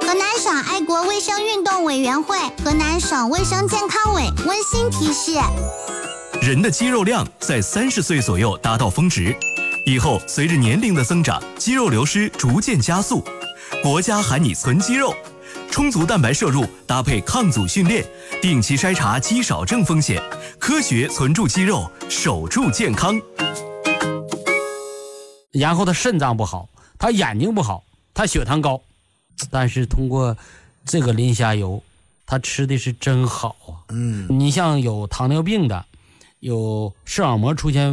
河南省爱国卫生运动委员会、河南省卫生健康委温馨提示： 人的肌肉量在30岁左右达到峰值，以后随着年龄的增长，肌肉流失逐渐加速。国家喊你存肌肉，充足蛋白摄入搭配抗阻训练，定期筛查肌少症风险，科学存住肌肉，守住健康。 然后他肾脏不好，他眼睛不好，他血糖高，但是通过这个磷虾油，他吃的是真好啊。你像有糖尿病的，有视网膜出现